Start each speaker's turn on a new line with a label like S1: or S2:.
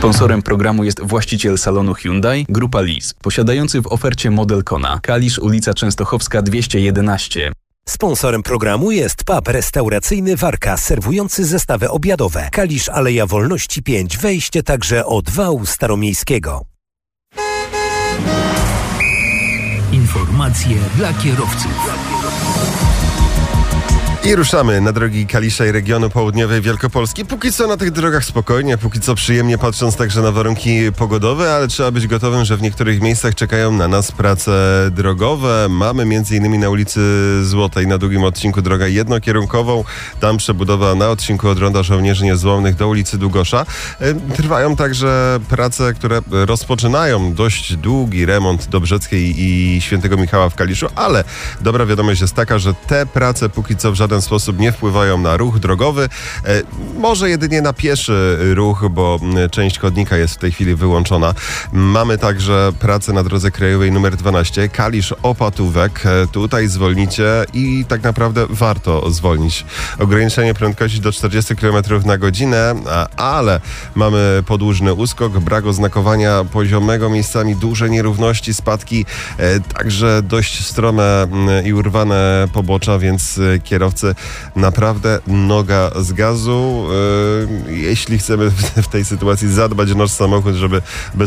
S1: Sponsorem programu jest właściciel salonu Hyundai, Grupa Lis, posiadający w ofercie model Kona, Kalisz, ulica Częstochowska 211.
S2: Sponsorem programu jest pub restauracyjny Warka, serwujący zestawy obiadowe. Kalisz, Aleja Wolności 5, wejście także od wału staromiejskiego.
S3: Informacje dla kierowców.
S4: I ruszamy na drogi Kalisza i regionu południowej Wielkopolski. Póki co na tych drogach spokojnie, póki co przyjemnie, patrząc także na warunki pogodowe, ale trzeba być gotowym, że w niektórych miejscach czekają na nas prace drogowe. Mamy m.in. na ulicy Złotej na długim odcinku drogę jednokierunkową. Tam przebudowa na odcinku od Ronda Żołnierzy Niezłomnych do ulicy Długosza. Trwają także prace, które rozpoczynają dość długi remont Dobrzeckiej i Świętego Michała w Kaliszu, ale dobra wiadomość jest taka, że te prace póki co w żaden sposób nie wpływają na ruch drogowy. Może jedynie na pieszy ruch, bo część chodnika jest w tej chwili wyłączona. Mamy także pracę na drodze krajowej nr 12 Kalisz-Opatówek. Tutaj zwolnicie i tak naprawdę warto zwolnić. Ograniczenie prędkości do 40 km na godzinę, ale mamy podłużny uskok, brak oznakowania poziomego, miejscami duże nierówności, spadki, także dość strome i urwane pobocza, więc kierowcy naprawdę noga z gazu. Jeśli chcemy w tej sytuacji zadbać o nasz samochód, żeby bez